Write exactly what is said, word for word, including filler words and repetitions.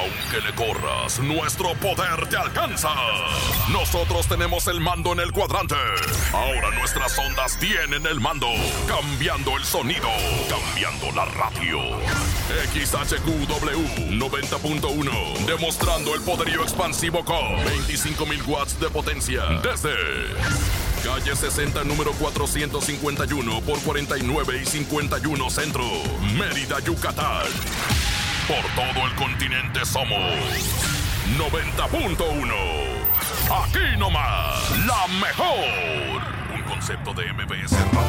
Aunque le corras, nuestro poder te alcanza. Nosotros tenemos el mando en el cuadrante. Ahora nuestras ondas tienen el mando. Cambiando el sonido. Cambiando la radio. X H Q W noventa punto uno. Demostrando el poderío expansivo con veinticinco mil watts de potencia. Desde calle sesenta, número cuatrocientos cincuenta y uno por cuarenta y nueve y cincuenta y uno Centro, Mérida, Yucatán. Por todo el continente somos noventa punto uno. Aquí nomás, la mejor. Un concepto de M B S Radio.